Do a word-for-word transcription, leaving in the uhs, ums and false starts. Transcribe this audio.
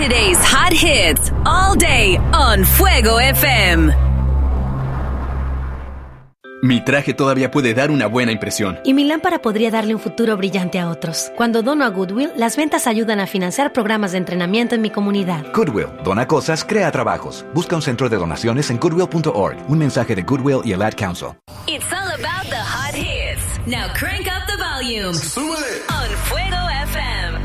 Today's hot hits all day on Fuego F M. Mi traje todavía puede dar una buena impresión. Y mi lámpara podría darle un futuro brillante a otros. Cuando dono a Goodwill, las ventas ayudan a financiar programas de entrenamiento en mi comunidad. Goodwill. Dona cosas, crea trabajos. Busca un centro de donaciones en goodwill punto org. Un mensaje de Goodwill y el Ad Council. It's all about the hot hits. Now crank up the volume. On Fuego F M.